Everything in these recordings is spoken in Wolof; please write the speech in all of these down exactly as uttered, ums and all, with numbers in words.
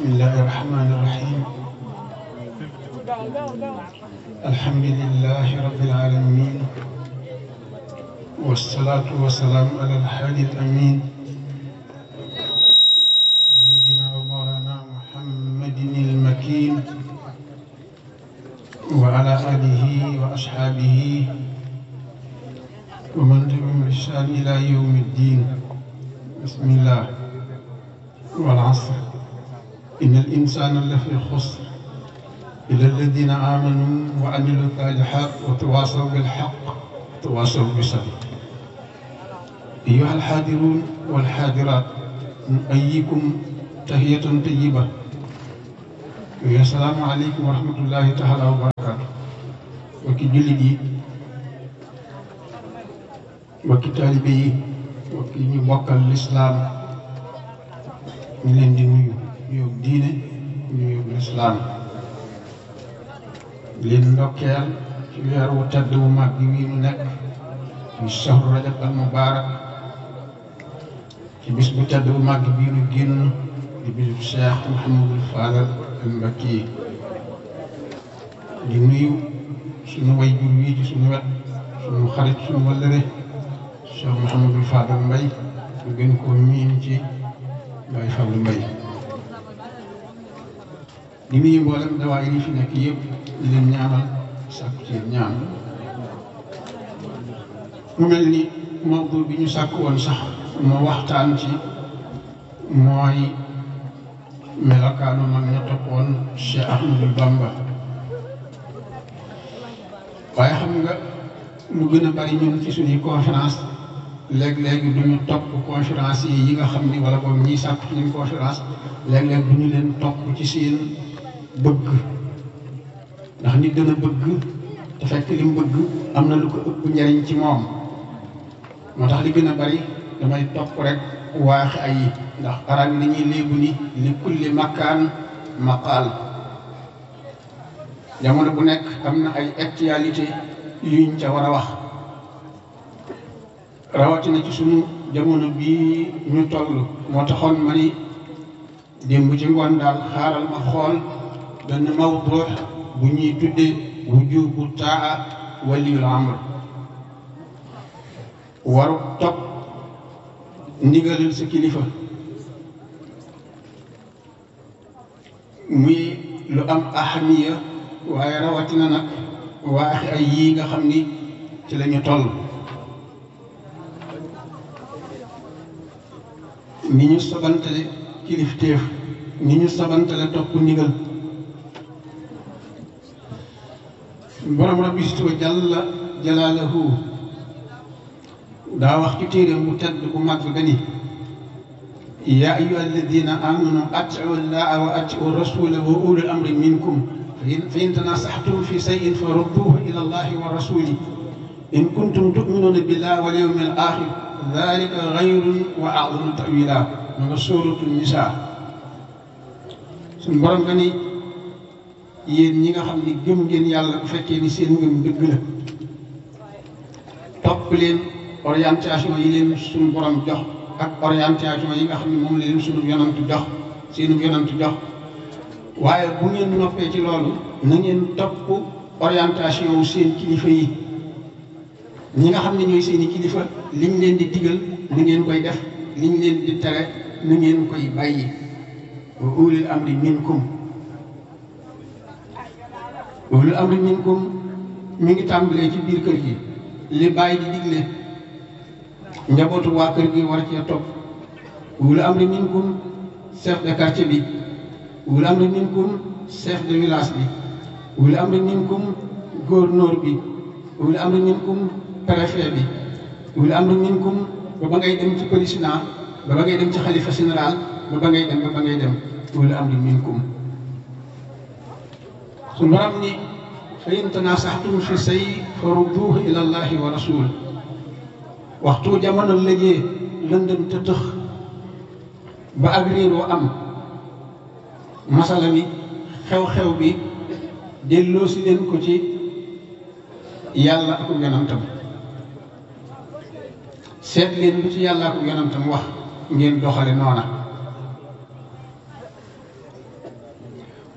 الله الرحمن الرحيم الحمد لله رب العالمين والصلاة والسلام على الحادي الأمين سيدنا ومولانا محمد المكين وعلى آله وأصحابه ومن تبعهم بإحسان إلى يوم الدين. بسم الله. والعصر إن الإنسان لفي خسر إلا الذين آمنوا وعملوا الصالحات وتواصوا بالحق وتواصوا بالصبر. أيها الحاضرون والحاضرات نحييكم تحية طيبة. السلام عليكم ورحمة الله تعالى وبركاته. وكي جلدي وكي طالبي وكي نبوك الإسلام ñu leen di nuyu nuyu diine nuyu lislaam leen ndokkeel ci weer wu tedd wu mag bi wii nu nekk muy shahru rajab al mubaarak ci bis bu tedd bu mag bii nu génn di bisu Cheikh Mouhamadul Fadal al Mbakki di nuyu suñu way jur wii ci suñu wet suñu xarit suñu wallëre Cheikh Mouhamadul Fadal Mbay ñu gën ko miin ci Baye Fallou Mbaye di nuyu mboolem dawaay yi fi nekk yëpp di leen ñaanal sàkku ci ñaan mu mel ni mawdu bi ñu sàkk woon sax moo waxtaan ci mooy melokaanu mag ña toppoon Cheikh Ahmadou Bamba waaye xam nga lu gën a bari ñun ci suñuy conférence léeg-léeg du ñu topp conférence yi yi nga xam ni wala boog ñiy sàkk ci ñun conférence léeg-léeg du ñu leen topp ci seen bëgg ndax nit dana bëgg te fekk li mu bëgg am na lu ko ëpp njariñ ci moom moo tax li gën a bari damay topp rek waaxi ay yi ndax arab yi dañuy léegu ni li kulli makkaan maqaal jamono bu nekk am na ay actualité yuñ ca war a wax rawatina ci sunu jamono bii ñu toll moo taxoon ma ni démb ci ngoon daal xaaral ma xool benn mawdu bu ñuy tuddee wujubu taa waliyul amr waru topp ndigalal sa kilifa muy lu am ahamiya waaye rawatina nag waaxi ay yii nga xam ni ci la ñu toll ni ñu sabantale kilifteef ni ñu sabantale topp ndigal borom rabbi wa jalla jalaaluhu daa wax ci téeréem bu tedd bu mag gani yaa ayyuha alladina amanu atiu llaha wa atiu rasula wa ulul amri minkum fa in tanasaxtum fi sayin fa rudduhu ila allahi wa rasuli in kuntum tuminuna billahi wal yawmil axir dalika xayrun wa a'zamu ta'wila ma nga sóoratu Nisaa suñu borom nga ni yéen ñi nga xam ni gëm ngeen yàlla bu fekkee ni seen ngëm dëgg la topp leen orientation yi leen suñu borom jox ak orientation yi nga xam ni moom la leen suñu yonantu jox seenu yonantu jox waaye bu ngeen noppee ci loolu na ngeen topp orientation wu seen kilifa yi ñi nga xam ne ñooy seeni kilifa liñ leen di digal na ngeen koy def liñ leen di tere na ngeen koy bàyyi wa ulil amri minkum ulil amri minkum mi ngi tàmbalee ci biir kër gi li bàyyi di digle njabootu waa kër gi war cee topp ulil amri minkum chef de quartier bi ulil amri minkum chef de village bi ulil amri minkum gouverneur bi ulil amri minkum préfet bi ulil amri minkum ba ba ngay dem ci président ba ba ngay dem ci xalifa général ba ba ngay dem ba ba ngay dem ulil amri minkum su borom ni fa in tanasaxtum fi say fa rudduhu ila allahi wa rasul waxtu jamono léegi lëndëm te tëx ba ak réeroo am masala mi xew-xew bi delloo si leen ko ci yàlla ak yonantam seet leen lu ci yàlla ak yonantam wax ngeen doxale noona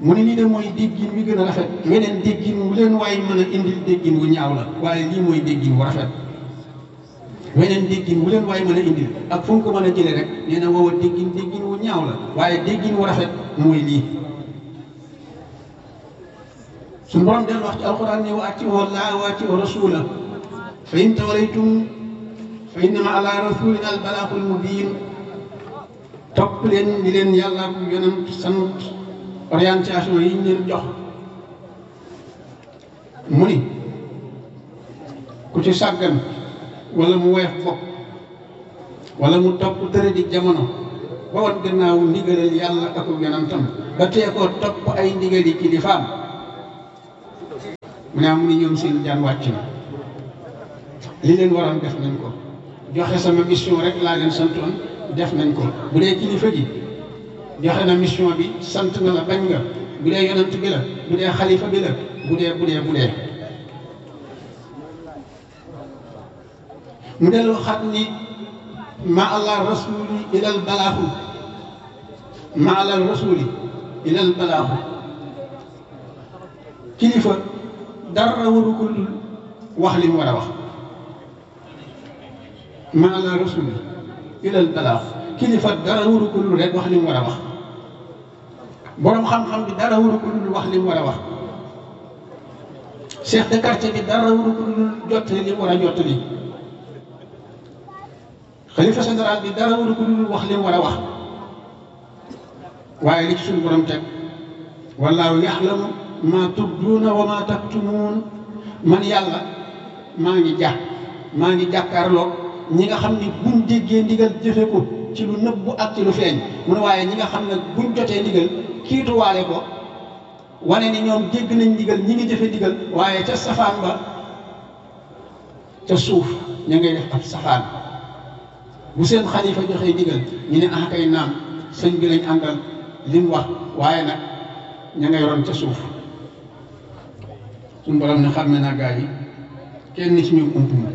mu ne lii de mooy déggin wi gën a rafet weneen déggin wu leen waaye mën a indil déggin wu ñaaw la waaye lii mooy déggin wu rafet weneen déggin wu leen waaye mën a indil ak fu mu ko mën a jëlee rek nee na woowa déggin déggin wu ñaaw la waaye déggin wu rafet mooy lii suñu borom del wax ci alquran ne wa atii'u llaaha wa atii'u rasuula fa in tawallaytum fa innama ala rasulina al balaagul mubiin topp leen ni leen yàlla bu yonent sant orientation yi ñu leen jox mu ni ku ci sàggan wala mu weex bopp wala mu topp tëre di jamono ba wat gannaaw ndigalal yàlla ak yonentam ba tee koo topp ay ndigali kilifaam mu ne am ni ñoom seen jaan wàcc na li leen waroon def nañ ko joxe sama mission rek laa leen santoon def nañ ko bu dee kilifa gi joxe na mission bi sant na la bañ nga bu dee yonent bi la bu dee xalifa bi la bu dee bu dee bu dee mu dellu xam ni ma allah rasuli ilal balaaxu ma allah rasuli ilal balaaxu kilifa dara waru ko dul wax li mu war a wax ma allah rasuli ilal balaaxu kilifa dara waru ko dul rek wax li mu war a wax boroom xam-xam bi dara waru ko dul wax li mu war a wax chef de quartier bi dara waru ko dul jottali li mu war a jottali xalifa général bi dara waru ko dul wax li mu war a wax waaye li ci suñu borom teg wallaahu yaxlamu maa tubduuna wa maa taktumuun man yàlla maa ngi jàpp maa ngi jàkkaarloo ñi nga xam ni buñ déggee ndigal jëfe ko ci lu nëbbu ak ci lu feeñ mu ne waaye ñi nga xam ne buñ jotee ndigal kiituwaale ko wane ni ñoom dégg nañ ndigal ñi ngi jëfe ndigal waaye ca safaan ba ca suuf ña ngay def ab safaan bu seen xalifa joxee ndigal ñu ne ah kay naam sëñ bi lañ àndal li mu wax waaye nag ña ngay ron ca suuf suñu borom ne xam ne naa gaa yi kenn ci ñoom ump ma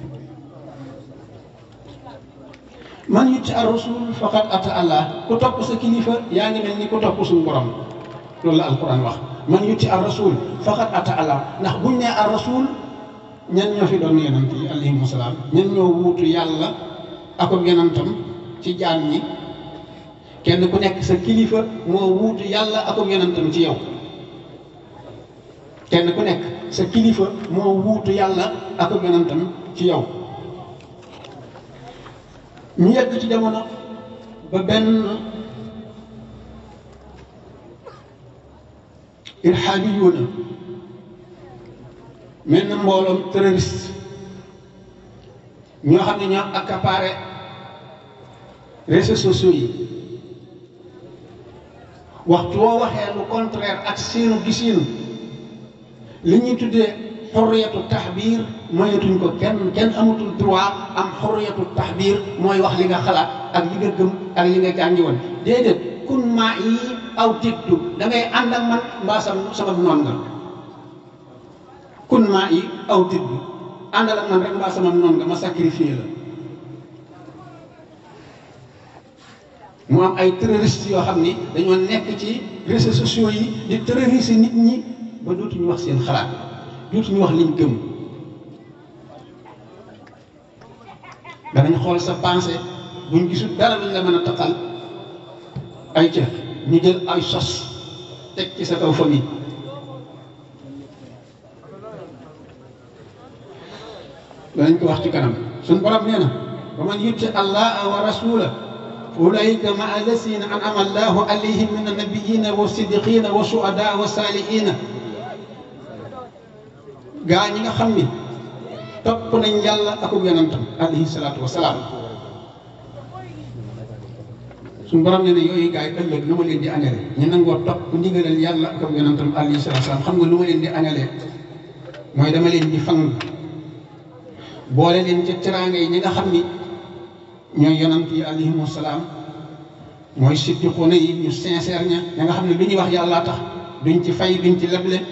man yutti ar rasul faqad ata allah ku topp sa kilifa yaa ngi mel ni ku topp suñu borom loolu la alquran wax man yutti ar rasul faqad ata allah ndax buñ nee ar rasul ñan ñoo fi doon yonent yi alayhimu salaam ñan ñoo wuutu yàlla ak yonentam ci jaam ñi kenn ku nekk sa kilifa moo wuutu yàlla ak yonentam ci yow kenn ku nekk sa kilifa moo wuutu yàlla ak yonentam ci yow ñu yegg ci jamono ba benn irhaabiyuuna mel na mbooloom terroriste ñoo xam ne ñoo accaparé réseaux sociaux yi waxtu woo waxee lu contraire ak seenu gisiinu li ñuy tuddee xurriyatu taxbiir moyetuñ ko kenn kenn amatul droit am xurriyatu taxbiir mooy wax li nga xalaat ak li nga gëm ak li nga jàngi woon déedéet kun maa yi aw dégdu da ngay ànd ak man mbaa sama sama noon nga kun maa yi aw dégdu àndal ak man rek mbaa sama noon nga ma sacrifié la mu am ay terroristes yoo xam ni dañoo nekk ci réseaux sociaux yi di terroriser nit ñi ba dootuñu wax seen xalaat dootuñu wax liñ gëm danañ xool sa pensée buñ gisul dara luñ la mën a taqal ay ca ñu jël ay sos teg ci sa kaw famille danañ ko wax ci kanam suñ borom nee na wa man yutti allaha wa rasula ulaika maa allasina an'ama allahu alayhim min annabiyina wa siddiqina wa shuhada wa salihina gaa ñi nga xam ni topp nañ yàlla ak yonentam alayhi salaatu wa salaam suñu borom ne ne yooyu gaa yi ëllëg lu ma leen di añale ñu nangoo topp ndigalal yàlla ak yonentam alayhi salaatu wa salaam xam nga lu ma leen di añale mooy dama leen di fang boole leen ca teraanga yi ñi nga xam ni ñooy yonent yi alayhimu salaam mooy siddiquuna yi ñu sincère ña ña nga xam ne lu ñuy wax yàllaa tax duñ ci fay duñ ci leble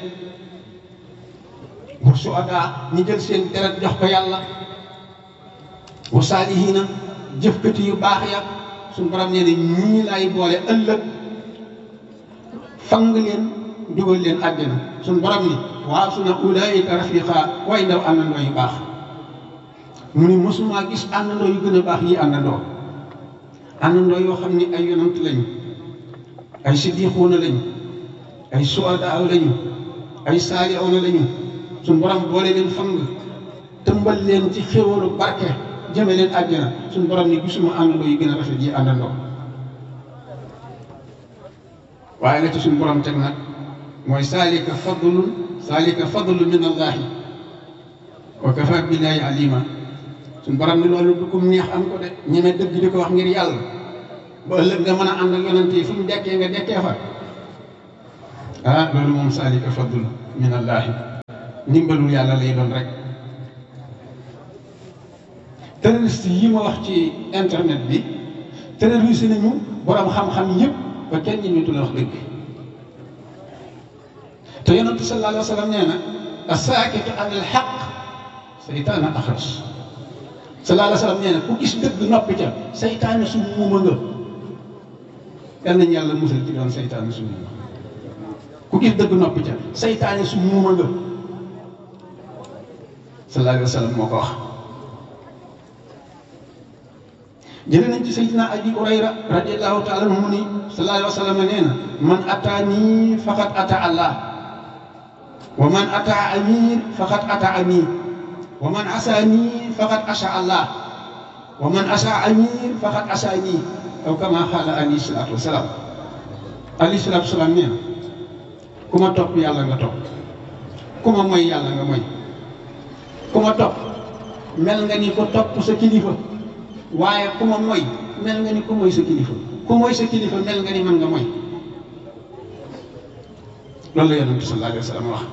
wa suhadaa ñi jël seen deret jox ko yàlla wa saalihiina jëfkati yu baax ya suñu borom nee ne ñii laay boole ëllëg fang leen dugal leen àjjana suñ borom ni waaw su na ulaayika rafiqa way ndaw àndandoo yu baax mu ni mosuma gis àndandoo yu gën a baax yi àndandoo àndandoo yoo xam ni ay yonant lañu ay siddiquuna lañu ay suhadaa lañu ay saalihuuna lañu suñ borom boole leen fang tëmbal leen ci xéwalu barke jëme leen àjjana suñ borom ni gisuma àndandoo yu gën a rafet yi àndandoo waaye la ci suñ borom teg nag mooy saalika fadlun saalika fadlun min allahi wa kafa billahi alima suñ borom ni loolu du kum neex am ko de ñeme dëgg di ko wax ngir yàlla ba ëllëg nga mën a ànd ak yonante yi fu ñu dekkee nga dekkee fa ah loolu moom saalika fadlun min allahi ndimbalul yàlla lay doon rek terroriste yi ma wax ci internet bi terroriste nañu borom xam-xam yëpp ba kenn ñi ñu la wax dëgg te yonent sallallahu alayhi wa sallam nee na as-saakitu anil haqq saytaana axras sallallahu alayhi wa sallam nee na ku gis dëgg noppi ca saytaane su muuma nga yal nañu yàlla musal ci doon saytaane su muuma ku gis dëgg noppi ca saytaane su muuma nga sallallahu alayhi wa sallam moo ko wax jëlee nañ ci sayyidina Abi Hurayra radiyallahu taala anhu mu ni sallallahu alayhi wa sallam nee na man ataani faqad ata Allah wa man ata amir faqad ata ami wa man asaani faqad asa Allah wa man asa amir faqad asaani aw kama xaala alayhi salaatu wa salaam alayhi salaatu wa salaam nee na ku ma topp yàlla nga topp ku ma moy yàlla nga moy ku ma topp mel nga ni ko topp sa kilifa waaye ku ma moy mel nga ni ku moy sa kilifa ku moy sa kilifa mel nga ni mën nga moy loolu la yonent bi sallallahu alayhi wa sallam wax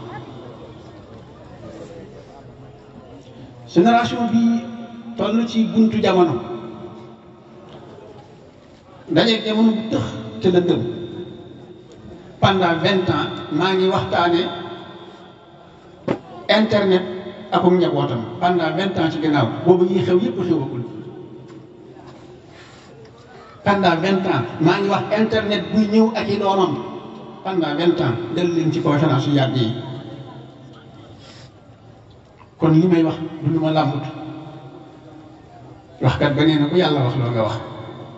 génération bi toll ci buntu jamono dajeeg jamono bu tëx te lëndëm pendant vingt ans maa ngi waxtaane internet akum njabootam pendant vingt ans ci gannaaw boobu yi xew yëpp xewagul pendant vingt ans maa ngi wax internet buy ñëw ak i doomam pendant vingt ans del leen ci conférence yu yàgg yi kon li may wax du lu ma làmbut waxkat ba nee na ku yàlla wax loo nga wax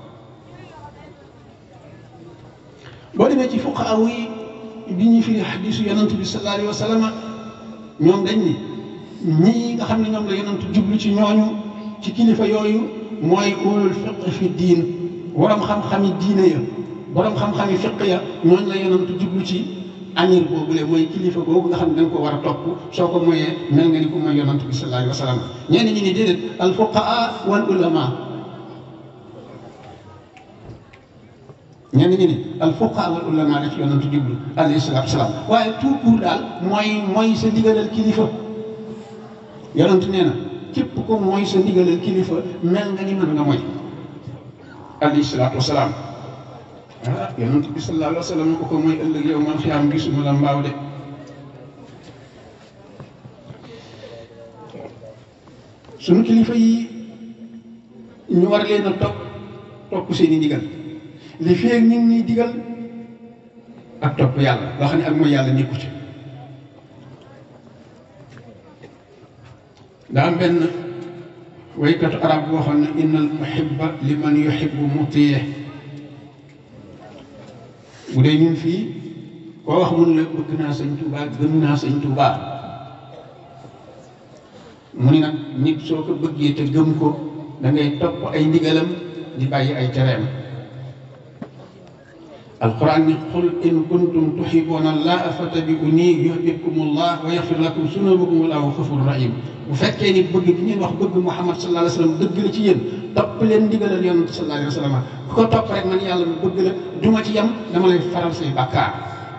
boo demee ci fuqahaa yi bi ñuy firi xadiisu yonent bi sallallahu alayhi wa sallam ñoom dañ ni ñii nga xam ne ñoom la yonent jublu ci ñooñu ci kilifa yooyu mooy ulul fiq fi diin borom xam-xami diine ya borom xam-xami fiq ya ñooñu la yonent jublu ci amir boobule mooy kilifa boobu nga xam ne da nga ko war a topp soo ko moyee mel nga ni ko mooy yonent bi sallallahu alayhi wa sallam ñenn ñi ni déedéet al fuqahaa wal ulama ñenn ñi ni al fuqahaa wal ulama la ci yonent jublu alayhi salaatu wa salaam waaye tout court daal mooy mooy sa ndigalal kilifa yonent nee na képp ko mooy sa ndigalal kilifa mel nga ni mën nga mooy alayhi salaatu wa salaam ah yonent bi sallallahu alayhi wa sallam ko ko mooy ëllëg yow man xiyaam gisuma la mbaaw de suñu kilifa yi ñu war leen a topp topp seen i ndigal li feeg ñu ngi ñuy digal ak topp yàlla loo xam ne ak mooy yàlla nekku ci daa am benn waykatu arab boo xam ne innal muhibba liman yuhibbu mutiih bu dee ñun fii koo wax mun la bëgg naa sëñ Tuubaa gëm naa sëñ Tuubaa mu ni nag nit soo ko bëggee te gëm ko da ngay topp ay ndigalam di bàyyi ay tereem alquran ni qul in kuntum tuhibbuuna llaaha fattabi'uunii yuhbibkumullah wa yaghfir lakum zunuubakum wallaahu ghafuurun rahiim bu fekkee ni bëgg gi ngeen wax bëgg Muhammad sallallahu alayhi wa sallam dëgg la ci yéen topp leen ndigalal yonent sallallahu alayhi wa sallam ku ko topp rek man yàlla mu bëgg la du ma ci yem dama lay faral say bàkkaar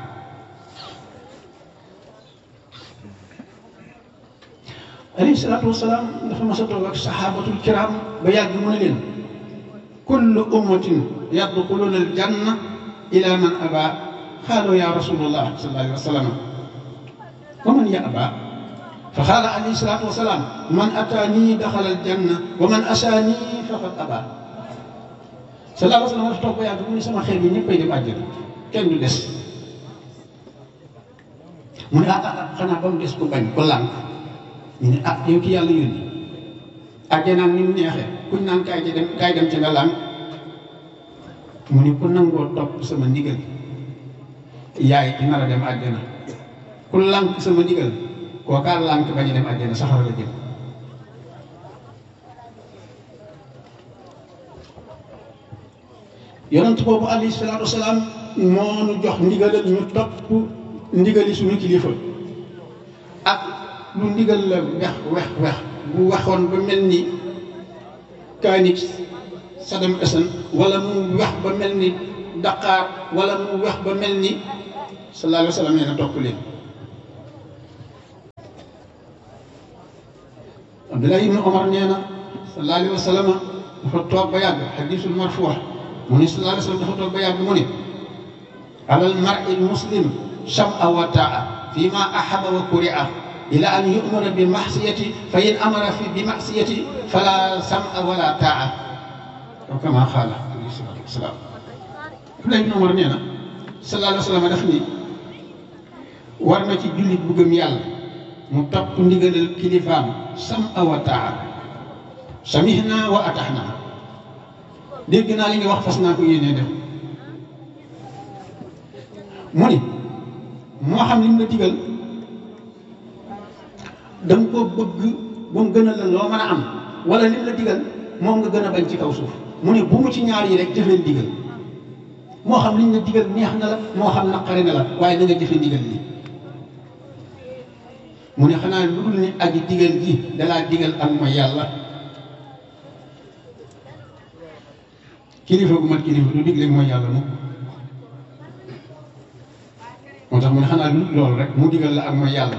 alayhi salaatu wasalaam dafa mas a toog ak saxaabatul kiram ba yàgg mu ne leen kullu ummatin yadxuluuna aljanna ila man aba xaaloo ya rasulullah sallallahu alayhi wa sallam wa man yaba fa xaala alayhi salaatu wasalaam man ataanii daxala aljanna wa man asaanii faqad aba sallallahu alayhi wa sallam dafa toog ba yàgg mu ne sama xeet bi ñëppay dem àjjana kenn du des mu ne ah ah xanaa ba mu des ko bañ ko lànk ñu ne ah yow ki yàlla yónni àjjanaan ni mu neexee kuñ naan kaay ci dem kaay dem ci nga lànk mu ne ku nangoo topp sama ndigal yaay ci nar a dem àjjana ku lànk sama ndigal kookaa lànk bañ a dem àjjana safara la jëm. yonent boobu alayhi salaatu wasalaam moo nu jox ndigalal ñu topp ndigali suñu kilifa ak lu ndigal la wex wex wex bu waxoon ba mel ni kaanix Saddam Hussein wala mu wex ba mel ni Dakar wala mu wex ba mel ni sallallahu alayhi wa sallam nee na topp leen. Abdullah ibn Omar nee na sallallahu alayhi wa sallam dafa toog ba yàgg hadiisul marfuu mu ne sallallahu alayhi wa sallam dafa toog ba yàgg mu ne alal mar'i muslim sam'a wa taa'a fi ma ahaba wa kuri'a ila an yu'mara bi ma'siyati fa in amara fi bi ma'siyati fala sam'a wala taa'a aw kama qaala alayhi salaatu wa salaam. Abdullah ibn Umar nee na sallallahu alayhi wa sallam daf ni war na ci jullit bu gëm yàlla mu topp ndigalal kilifaam sam'a wa taa'a samihna wa ata'na dégg naa li nga wax fas naa ko yéenee def mu ni moo xam li mu la digal da nga ko bëgg ba mu gën a la loo mën a am wala li mu la digal moom nga gën a bañ ci kaw suuf mu ne bu mu ci ñaar yi rek jëfee digal moo xam li ñu la digal neex na la moo xam naqari na la waaye na nga jëfe digal li mu ne xanaa lu dul ni aji digal ji dalaa digal ak mooy yàlla kilifa gu mat kilifa du digle mooy yàlla moom moo tax mu ne xanaa lu loolu rek mu digal la ak mooy yàlla.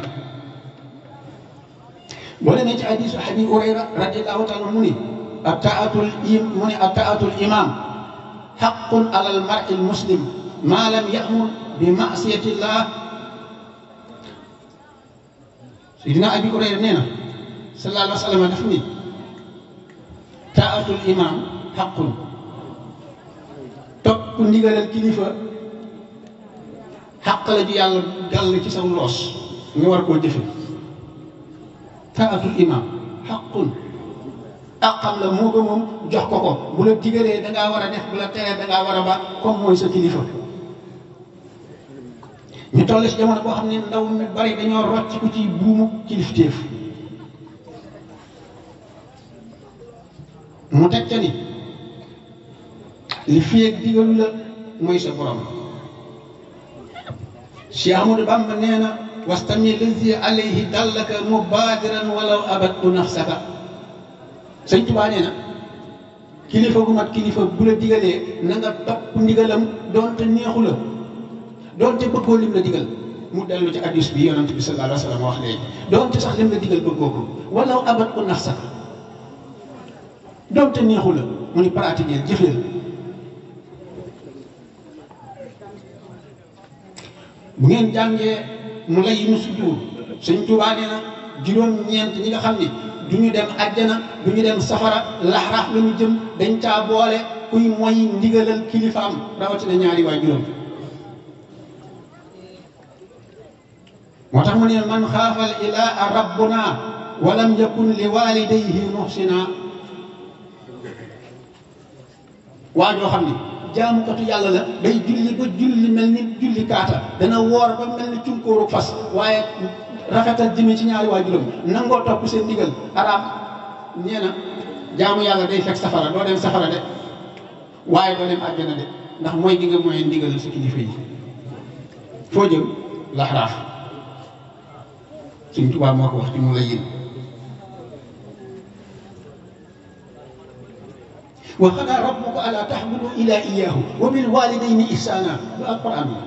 boo demee ci hadiisu Abi Hurayra radiyallahu taala mu ni attaatul im mu ni attaatul imam haqqun alal mar'il muslim maa lam ya'mur bi ma'siyatillah. Sayyidina Abi Hurayra nee na sallallahu alayhi wa sallam daf ni taatul imam haqqun topp ndigalal kilifa xàq la ju yàlla gàll ci saw loos nga war koo jëfe. taatul imam xaqun àqam la moo ko moom jox ko ko bu la digalee da ngaa war a def bu la teree da ngaa war a ba comme mooy sa kilifa. ñu toll si jamono boo xam ne ndaw mi bari dañoo rocc ku ci buumu kilifteef mu teg ca ni li fi digalu la mooy sa borom. Cheikh Ahmadou Bamba nee na wastami lazi alayhi dallaka mubadiran walaw abadtu nafsaka. Sëñ Tuubaa nee na kilifa gu mat kilifa bu la digalee na nga topp ndigalam doonte neexu la doonte bëggoo lim la digal mu dellu ci hadiis bi yonent bi sallallahu alayhi wa sallam wax léegi doonte sax lim la digal bëggoo ko walaw abadtu nafsaka doonte neexu la mu ni pratiquer jëfeel. bu ngeen jàngee mu lay nu sujjuur Sëñ Tuubaa nee na juróom-ñeent ñi nga xam ni du ñu dem àjjana du ñu dem safara laxraaf la ñu jëm dañ caa boole kuy moy ndigalal kilifaam rawatina ñaari waay juróom. moo tax mu ne man xaafal ilaa rabbuna walam yakun li walidayhi muhsina. waa joo xam ni jaamukatu yàlla la day julli ba julli mel ni julli kaata dana woor ba mel ni cunkóoru fas waaye rafetal jëme ci ñaari waajuram nangoo topp seen ndigal araam nee na jaamu yàlla day fekk safara doo dem safara de waaye doo dem àjjana de ndax mooy gi nga mooy ndigal sa kilifa yi foo jëm laxraaf. Sëñ Tuubaa moo ko wax ci mu la yéen wa qadaa rabbuka allaa ta'budu illaa iyyaahu wa bil waalidayni ihsaana lu alquran la.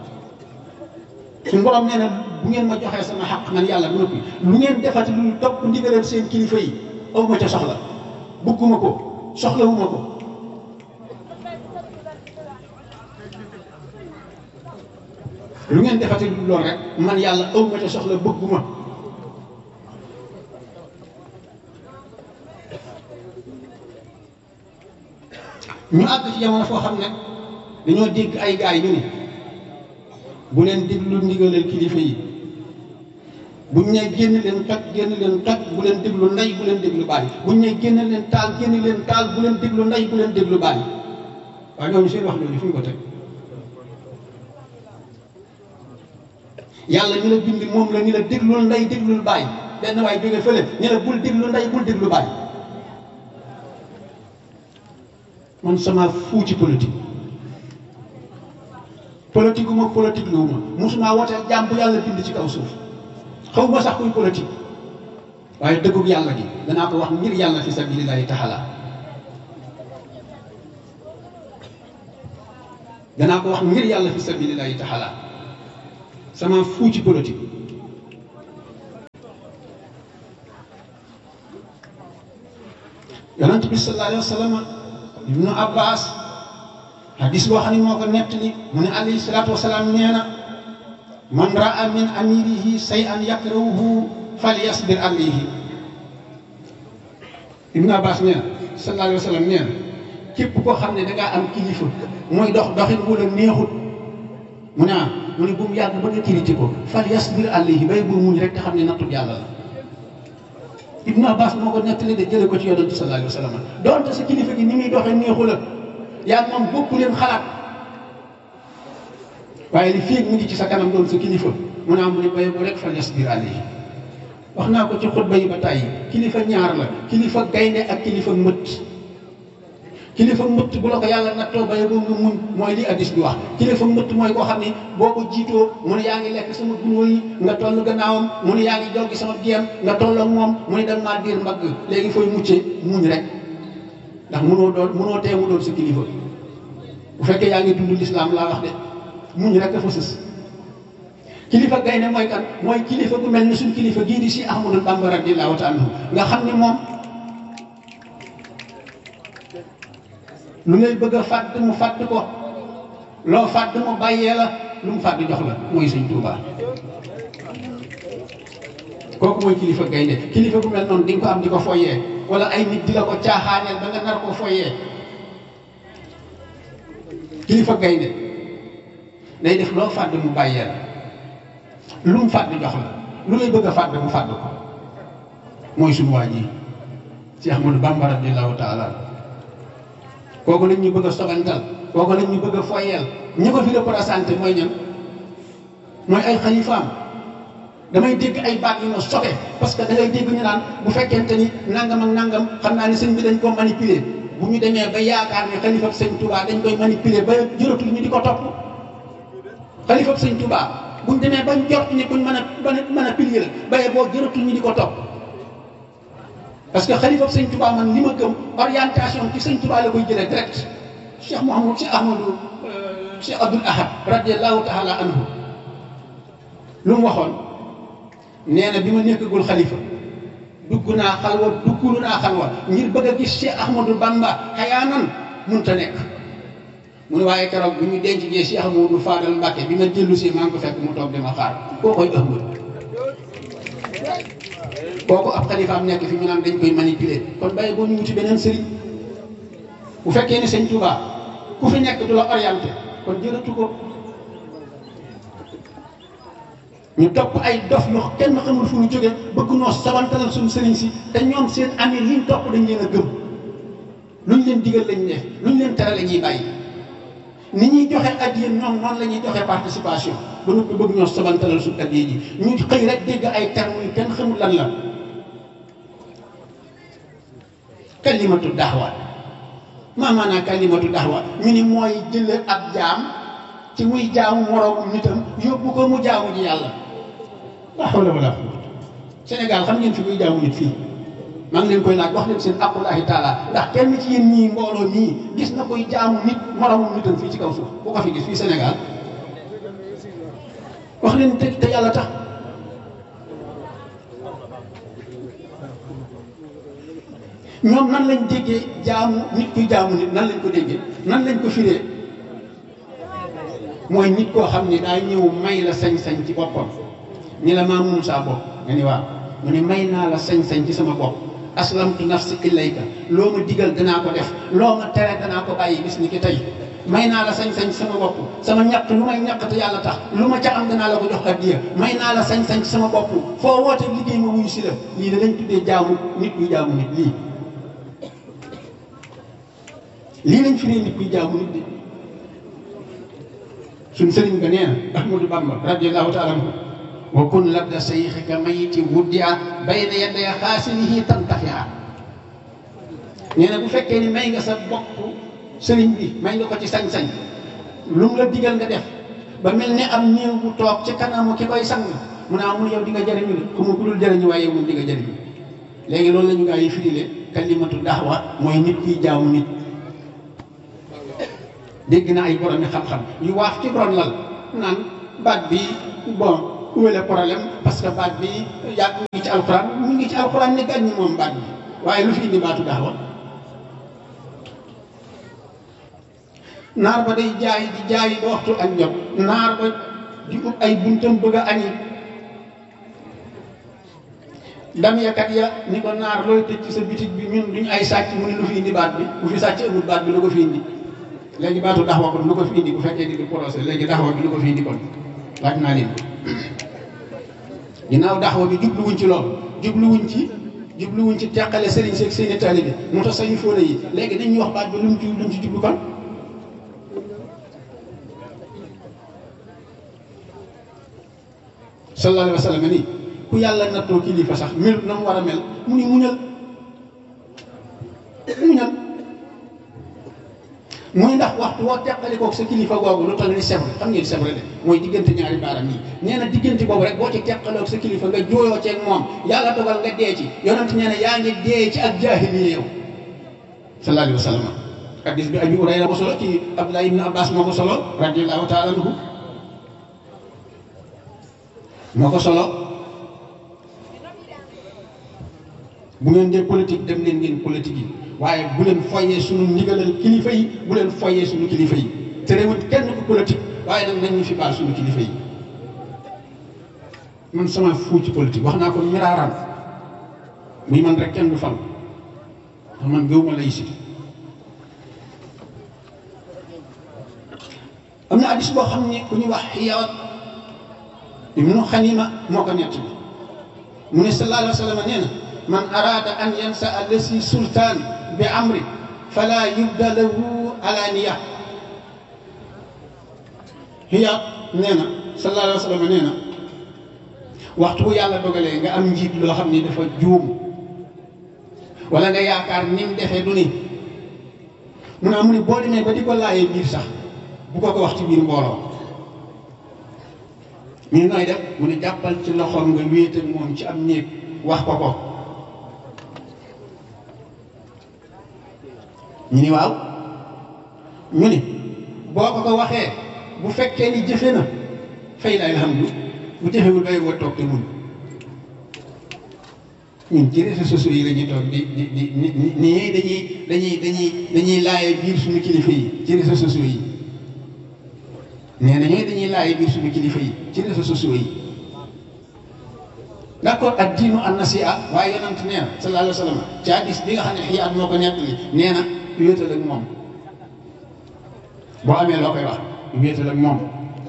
suñu borom nee na bu ngeen ma joxee sama xaq man yàlla bu noppi lu ngeen defati lu topp ndigalal seen kilifa yi aw ma ca soxla bëgguma ko soxlawuma ko. lu ngeen defati lu lool rek man yàlla aw ma ca soxla bëgguma. ñu àgg ci jamono foo xam ne dañoo dégg ay gaay ñu ni bu leen déglu ndigalal kilifa yi buñ ne génn leen toj génn leen toj bu leen déglu ndey bu leen déglu bàyyi buñ ne génn leen taal génn leen taal bu leen déglu ndey bu leen déglu bàyyi waaye ñooñu seen wax jooju fu ñu ko teg yàlla ñu la bind moom la ni la déglul ndey déglul bàyyi benn waay jóge fële ñu la bul déglu ndey bul déglu bàyyi man sama fuu ci politique politique gu ma politique lu ma musuma wooteel jàmm bu yàlla bind ci kaw suuf xaw ma sax kuy politique waaye dëggug yàlla gi danaa ko wax ngir yàlla fi sabilillahi taala danaa ko wax ngir yàlla fi sabilillahi taala sama fuu ci politique yonent bi sallallahu alayhi wa sallam ibnu abbas hadis boo xam ne moo ko nettali mu ne alayhi salaatu wasalaam nee na man raa min amirihi say an yakrahuhu falyasbir alayhi ibnu abbas nee na sallallahu alayhi wa sallam nee na képp koo xam ne dangaa am kilifa mooy dox doxin wu la neexut mu ne mu ne bu mu yàgg ba nga critiqué ko falyasbir alayhi bay bu muñ rek te xam ne nattub yàlla la ibnu abbas moo ko nettali de jële ko ci yonent sallallahu alayhi wa sallam doonte sa kilifa gi ni muy doxee neexu la yaa moom bokku leen xalaat waaye li fii mu ngi ci sa kanam doon sa kilifa mu naa mu ne bay bu rek falyasbir alayhi wax naa ko ci xutba yi ba tàyyi kilifa ñaar la kilifa gaynde ak kilifa mbëtt kilifa mbëtt bu la ko yàlla nattoo bay boo nga muñ mooy li addis bi wax kilifa mbëtt mooy koo xam ne boo ko jiitoo mu ne yaa ngi lekk sama gunóor yi nga toll gannaawam mu ne yaa ngi joggi sama géem nga toll ak moom mu ne da maa diir mbagg léegi fooy muccee muñ rek ndax mënoo doon mënoo teemu doon sa kilifa bu fekkee yaa ngi dund lislaam laa wax de muñ rek dafa sës kilifa gaynde mooy kan mooy kilifa bu mel ni suñ kilifa gii di si Ahmadou Bamba radiyallahu ta'ala anhu nga xam ne moom lu ngay bëgg a fàdd mu fàdd ko loo fàdd mu bàyyee la lu mu fàdd jox la mooy sëñ Tuubaa kooku mooy kilifa gaynde kilifa bu mel noonu di nga ko am di ko foyee wala ay nit di la ko caaxaaneel ba nga nar koo foyee kilifa gaynde day def loo fàdd mu bàyyee la lu mu fàdd jox la lu lay bëgg a fàdd mu fàdd ko mooy suñu waa ji ci Ahmadou Bamba radiyallahu ta'ala kooku lañ ñu bëgg a sobantal kooku lañ ñu bëgg a foyeel ñi ko fi représenté mooy ñan mooy ay xalifaam damay dégg ay baat yu ma sobe parce que da ngay dégg ñu naan bu fekkente ni nangam ak nangam xam naa ne sëñ bi dañ ko manipuler bu ñu demee ba yaakaar ne xalifab sëñ Touba dañ koy manipuler ba jëratul ñu di ko topp xalifab sëñ Touba bu ñu demee ba jot ni buñ mën a mën a pilier la baye boo jëratul ñu di ko topp parce que xalifab sëñ Touba man li ma gëm orientation ci sëñ Touba la koy jëlee direct Cheikh Mouhamadou Cheikh Ahmadou Cheikh Abdoul Ahad radiyallahu ta'ala anhu lu mu waxoon nee na bi ma nekkagul xalifa dugg naa xalwa duggulu naa xalwa ngir bëgg a gis Cheikh Ahmadou Bamba xayaanan munta nekk mu ne waaye keroog bi ñu denc jee Cheikh Ahmadou Fadal Mbacke bi ma jëllu si maa ngi ko fekk mu toog dama xaar koo koy ëmb kooku ab xalifaam nekk fi ñu naan dañ koy manipuler kon bàyyi boo ñu wuti beneen sëriñ bu fekkee ne sëñ Touba ku fi nekk du la orienté kon jërëtu ko ñu topp ay dof yoo kenn xamul fu ñu jógee bëgg noo sabantalal suñu sëriñ si te ñoom seen amee liñ topp dañ leen a gëm luñ leen digal lañ def luñ leen tere la ñuy bàyyi ni ñuy joxe addiya ñoom noonu la ñuy joxe participation ba noppi bëgg ñoo sabantalal suñu addiya ji ñu xëy rek dégg ay termes yu kenn xamul lan la kalimatu daxwa maa maanaa kalimatu daxwa ñu ni mooy jële ab jaam ci muy jaamu moroomu nitam yóbbu ko mu jaamu ji yàlla la hawla wala quwwata Sénégal xam ngeen fi muy jaamu nit fii maa ngi leen koy laaj wax leen seen aqullahi taala ndax kenn ci yéen ñii mbooloo nii gis na koy jaamu nit moroomu nitam fii ci kaw suuf bu ko fi gis fii Sénégal wax leen te te yàlla tax ñoom nan lañ déggee jaamu nit kuy jaamu nit nan lañ ko déggee nan lañ ko firee mooy nit koo xam ni daa ñëw may la sañ-sañ ci boppam ni la maa moom saa bopp nga ni waaw mu ne may naa la sañ-sañ ci sama bopp aslamtu nafsi ilayka loo ma digal danaa ko def loo ma tere danaa ko bàyyi bis ni ki tey may naa la sañ-sañ sama bopp sama ñaq lu may ñaq te yàlla tax lu ma ca am danaa la ko jox addiya may naa la sañ-sañ sama bopp foo woote liggéey ma wuyu si la lii da lañ tuddee jaamu nit kuy jaamu nit lii lii lañ fi ne nit kuy jaamu nit di suñ sëriñ ba nee na Ahmadou Bamba radiyallahu taala anhu wa kun labda sayxika mayiti wuddia bayna yaday xaasinihi tantafia nee na bu fekkee ni may nga sa bopp sëriñ bi may nga ko ci sañ-sañ lu mu la digal nga def ba mel ni am néew bu toog ci kanamu ki koy sang mu ne amul yow di nga jëriñu de xuma ku dul jëriñu waaye yow moom di nga jëriñu léegi loolu la ñu gaa yi firile kalimatu da'wa mooy nit kiy jaamu nit dégg na ay borom xam-xam yu waaf ci ron lal naan baat bi bon où est le problème parce que baat bi yàgg mu ngi ci alxuraan mu ngi ci alxuraan ne gàññi moom baat bi waaye lu fi indi baatu da'wa naar ba day jaay di jaay ba waxtu ak jot naar ba di ut ay buntam bëgg a añi dam yakat ya ni ko naar looy tëj ci sa bitig bi ñun duñ ay sàcc mu ne lu fi indi baat bi bu fi sàcc amul baat bi lu ko fi indi léegi baatu daxwa kon lu ko fi indi bu fekkee di di procès léegi daxwa bi lu ko fi indi kon laaj naa leen ginnaaw daxwa bi jubluwuñ ci loolu jubluwuñ ci jubluwuñ ci teqale sëriñ seeg seeni taalibe mu tax sañu fóole yi léegi dañuy wax baat bi lu mu ci lu mu ci jublu kon sallallahu alayhi wa sallam ni ku yàlla nattoo kilifa sax mel na mu war a mel mu ni muñal muñal muy ndax waxtu woo teqali koog sa kilifa googu lu toll ni sebre xam ngeen sebre de mooy diggante ñaari baaram yi nee na diggante boobu rek boo ci teqaloog sa kilifa nga jooyoo ceeg moom yàlla dogal nga dee ci yonent nee na yaa ngi dee ci ak jaahiliya yow sallallahu alayhi wa sallam hadis bi Abi Hurayra ko solo ci Abdullah ibn Abbas moo ko solo radiyallahu taala anhu moo ko solo bu ngeen dee politique dem leen ngeen politique yi waaye bu leen foyee suñu ndigalal kilifa yi bu leen foyee suñu kilifa yi te réewut kenn ku politique waaye nag nañ ñu fi baal suñu kilifa yi man sama fuu ci politique wax naa ko miraaran muy man rek kenn du fal ndax man gëw ma lay si am na addis boo xam ne ku ñu wax Hiyaat ibnu Xanima moo ko nett bi mu ne sallallahu alayhi wa sallam nee na man araada an yansa allasi sultaan bi amri fala yubda lahu alaniya Hiyaat nee na sallallahu alayhi wa sallam nee na waxtu bu yàlla dogalee nga am njiit loo xam ni dafa juum wala nga yaakaar ni mu defee du ni mu ne mu ne boo demee ba di ko laayee biir sax bu ko ko wax ci biir mbooloo ñu nooy def mu ne jàppal ci loxoom nga wéet ak moom ci am néeg wax ko ko ñu ni waaw ñu ni boo ko ko waxee bu fekkee ni jëfe na fay la alhamdu bu jëfewul bay woo toog te mun ñun ci réseaux sociaux yi la ñuy toog di di di ni ni dañuy dañuy dañuy dañuy laaye biir suñu kilifa yi ci réseaux sociaux yi nee na ñooy dañuy laaye biir suñu kilifa yi ci réseaux sociaux yi d'accord ak diinu an nasiha waaye yonent nee na sallallahu alayhi wa sallam ci hadis bi nga xam ne Hiyaat moo ko nettali nee na wéetal ak moom boo amee loo koy wax wéetal ak moom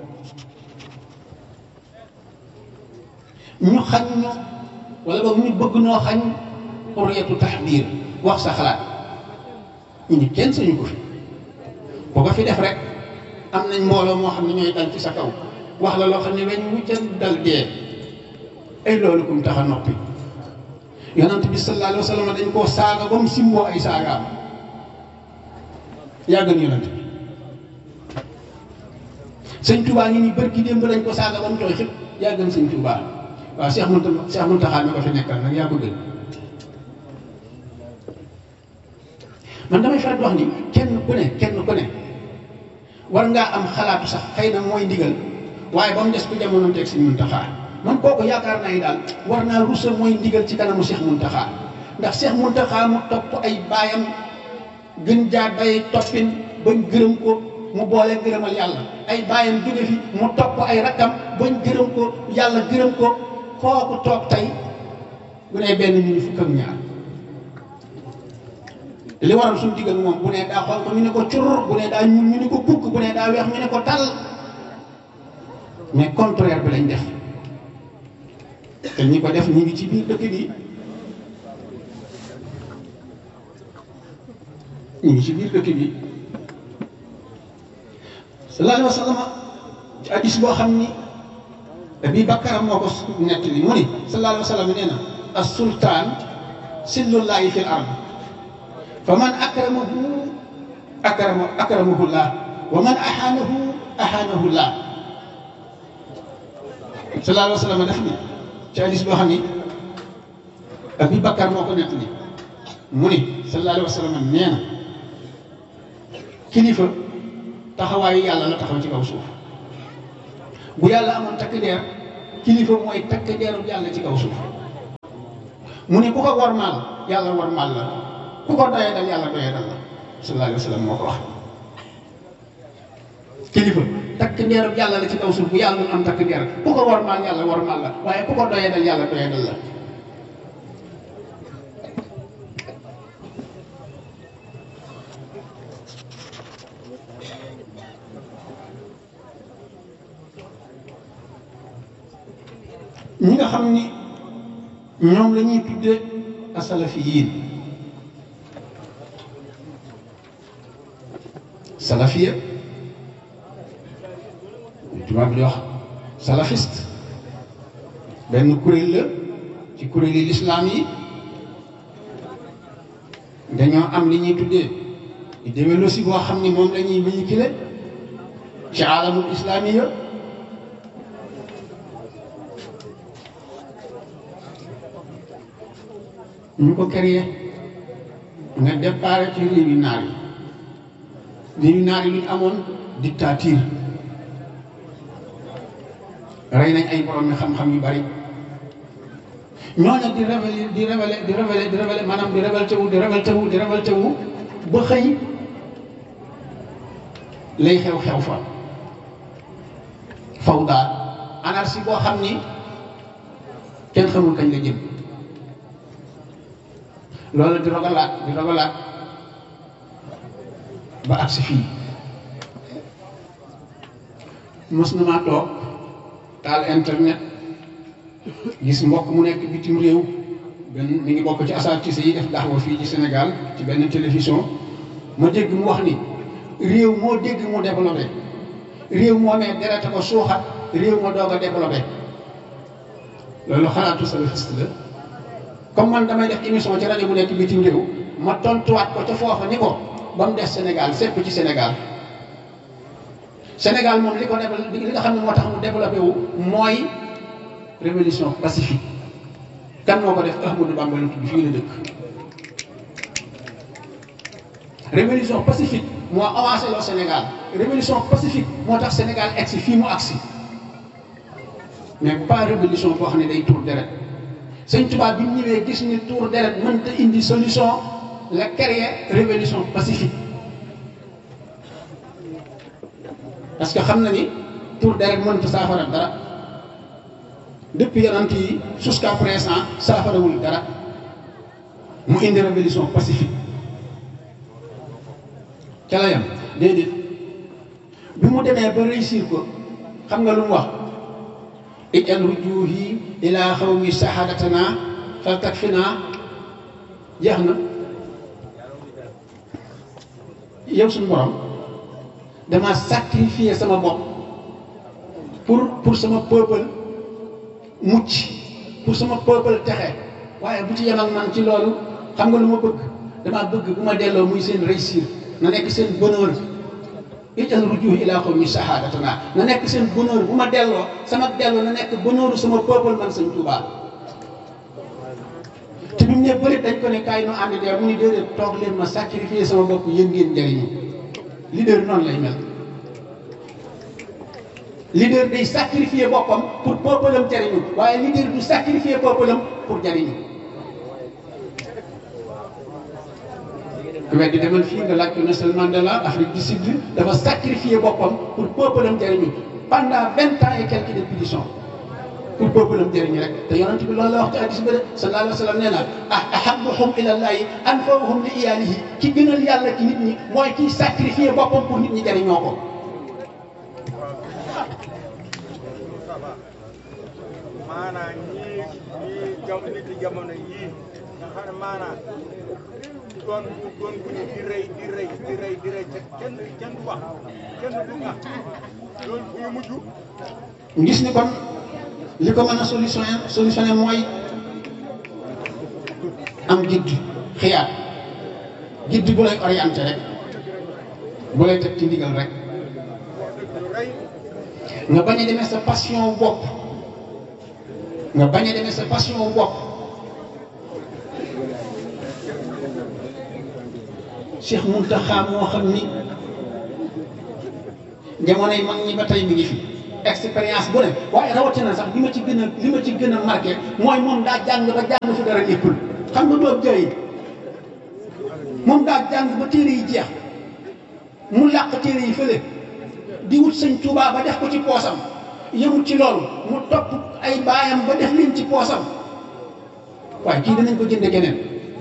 ñu xañ ñu wala boog ñu bëgg noo xañ xurriyatu taxbiir wax sa xalaat ñu ni kenn sañu ko fi boo ko fi def rek am nañ mbooloo moo xam ne ñooy dal ci sa kaw wax la loo xam ne weñ wuccan dal dee ay loolu kum tax a noppi yonent bi sallallahu alayhi wa sallam dañ koo saaga ba mu simboo ay saagaam yàggan yonent bi sëñ Touba ngi ni bërki démb dañ ko saaga ba mu tooy xëpp yàggan sëñ Touba waaw Cheikh Mountakha Cheikh Mountakha mi ko fi nekkal nag yaa ko gën man damay faral di wax ni kenn ku ne kenn ku ne war ngaa am xalaatu sax xëy na mooy ndigal waaye ba mu des ku jamono teg sëñ Mountakha man kooku yaakaar naa ni daal war naa rusa mooy ndigal ci kanamu Cheikh Mountakha ndax Cheikh Mountakha mu topp ay baayam gën jaar bay toppin bañ gërëm ko mu boole gërëmal yàlla ay baayam jóge fi mu topp ay rakkam bañ gërëm ko yàlla gërëm ko kooku toog tey bu nee benn ñu fukk ak ñaar li waral suñu digg ak moom bu ne daa xonq ñu ne ko cur bu ne daa ñuul ñu ne ko bukk bu ne daa weex ñu ne ko tal mais contraire bi lañ def te ñi ko def ñu ngi ci biir dëkk bi ñu ngi ci biir dëkk bi sallallahu alayhi wa sallam ci hadis boo xam ni Abi Bakar moo ko nettali mu ni sallallahu alayhi wa sallam nee na as-sultaan sillullahi fil ard fa man akramahu akrama akramahu llah wa man ahaanahu ahaanahu llah sallallahu alayhi wa sallam def ni ci hadis boo xam ni Abi Bakar moo ko nettali mu ni sallallahu alayhi wa sallam nee na kilifa taxawaayu yàlla la taxaw ci kaw suuf bu yàlla amoon takk deer kilifa mooy takk deeru yàlla ci kaw suuf mu ne ku ko wormaal yàlla wormaal la ku ko doyee dal yàlla doyee dal la sallallahu alayhi wa sallam moo ko wax kilifa takk deeru yàlla la ci kaw suuf bu yàlla doon am takk deer ku ko wormaal yàlla wormaal la waaye ku ko doyee dal yàlla doyee dal la ñi nga xam ni ñoom la ñuy tuddee asalafiyiin salafiya tubaab bi di wax salafiste benn kuréel la ci kuréeli lislaam yi dañoo am li ñuy tuddee idéologie boo xam ni moom la ñuy véhiculer ci alamul islaamiya ñu ko créé nga départ ci réewi naar yi réewi naar yi lu ñu amoon dictature rey nañ ay borom mi xam-xam yu bari ñooñu di révélé di révélé di révélé di révélé maanaam di révolté wu di révolté wu di révolté wu ba xëy lay xew-xew fa fawda anarchie boo xam ni kenn xamul kañ la jëm loolu di rogalaat di rogalaat ba agsi fii mos na maa toog taal internet gis mbokk mu nekk bitim réew benn mi ngi bokk ci asatise yi def daxwa fii ci Sénégal ci benn télévision ma dégg mu wax ni réew moo dégg mu développé réew moo mee derete ko suuxat réew moo doog a développé loolu xalaatu salafiste la comme man damay def émission ci rajo bu nekk bitim réew ma tontuwaat ko ca foofa ni ko ba mu des Sénégal sépp ci Sénégal Sénégal moom li ko développé li nga xam ne moo tax mu développé wu mooy révolution pacifique kan moo ko def Ahmadou Bamba la tudd fii la dëkk révolution pacifique moo avancé loo Sénégal révolution pacifique moo tax Sénégal egsi fii mu agsi mais pas révolution boo xam ne day tuur deret Sëñ Tuubaa bi mu ñëwee gis ni tuur deret mënta indi solution la créer révolution pacifique parce que xam na ni tuur deret mënta saafara dara depuis yonent yi jusqu'à présent saafarawul dara mu indi révolution pacifique ca la yam déedéet bi mu demee ba réussir ko xam nga lu mu wax ijal rujuhi ila xawmi sahadatana fal takfina jeex na yow suñu borom dama sacrifier sama bopp pour pour sama peuple mucc pour sama peuple texe waaye bu ci yem ak man ci loolu xam nga lu ma bëgg dama bëgg bu ma delloo muy seen réussir na nekk seen bonheur ijal rujuhi ila xawmi sahadatana na nekk seen bonheur bu ma delloo sama delloo na nekk bonheuru sama peuple man Sëñ Tuubaa te bi mu ne bëri dañ ko ne kaay nu ànd dee mu ni déedéet toog leen ma sacrifier sama bopp yéen ngeen njëriñu leader noonu lay mel leader day sacrifier boppam pour peuple am jëriñu waaye leader du sacrifier peuple am pour jëriñu ku weddi demal fii nga laaj ko Nelson Mandela Afrique du Sud dafa sacrifier boppam pour peuple am jëriñu pendant vingt ans et quelques de punition pour peuple am jëriñu rek te yonent bi loolu la wax ci hadis ba de sallallahu alayhi wa sallam nee na ah ahabbuhum ilallahi anfa'uhum li iyalihi ki gënal yàlla ci nit ñi mooy kiy sacrifier boppam pour nit ñi jëriñoo ko. maanaam ñii ñii jam nit yi jamono yii nga xam ne maanaam doon doon bu ñu di rëy di rëy di rëy di rëy kenn kenn du wax kenn du nga loolu bu ñu mujj. gis ni kon li ko mën a solutionné solutionné mooy am gidd xiyaat gidd bu lay orienté rek bu lay teg ci ndigal rek nga bañ a demee sa passion bopp nga bañ a demee sa passion bopp Cheikh Mountakha moo xam ni jamonoy mag ñi ba tey mi ngi fi expérience bu ne waaye rawatina sax li ma ci gën a li ma ci gën a marqué mooy moom daa jàng ba jàng fi dara nekkul xam nga doob jëy moom daa jàng ba téere yi jeex mu làq téere yi fële di wut sëñ Tuubaa ba def ko ci poosam yëmut ci loolu mu topp ay baayam ba def leen ci poosam waaye kii danañ ko jënde keneen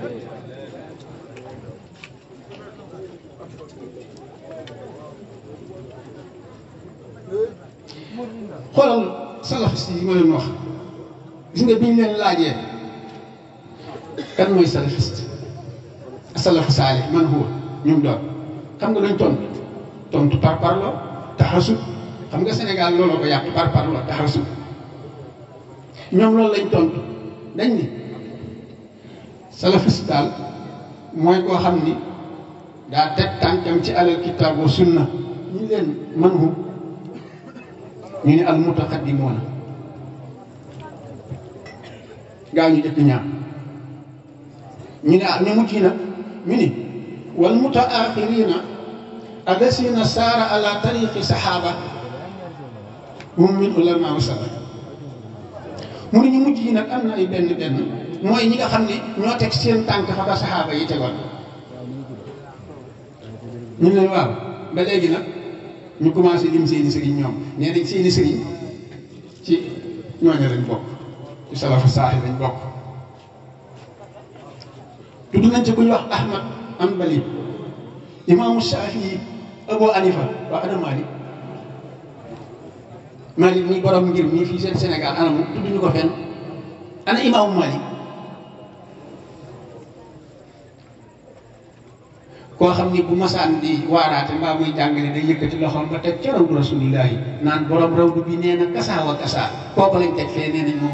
xoolal salafiste yi ma leen wax gis nga bi ñu leen laajee kan mooy salafiste salafu saalih man huwa ñum doon xam nga luñ tontu tontu par parlo taxasub xam nga Sénégal looloo ko yàq par parlo taxasub ñoom loolu lañ tontu dañ ni salafiste daal mooy koo xam ni daa teg tànkam ci alal kitaab wa sunna ñu leen man hu ñu ne al mutaqaddimoona gaa ñu jëkk ñaar ñu ne ah ñu mujj nag ñu ni wal mutaaxirina allasina saara ala tariqi saxaaba hum min ulama wa salaf mu ne ñu mujj yi nag am na ay benn benn mooy ñi nga xam ne ñoo teg seen tànk fa ba saxaaba yi tegoon ñu ne waaw ba léegi nag ñu commencé lim seeni sëriñ ñoom nee nañ seeni sëriñ ci ñooñu lañ bokk ci salafu saaxi lañ bokk tudd nañ ci ku ñu wax Ahmad Hanbali imaamu Shafii Abu Hanifa waa ana Malik Malik muy borom ngir mii fii seen Sénégal ana mu tudd ñu ko fenn ana imaamu Malik koo xam ni bu masaan di waaraate mbaa muy jàngale day yëkkati loxoom ba teg ca rawdu rasulillahi naan borom rawdu bi nee na kasaa wa kasaa kooku lañ teg fee nee nañ moom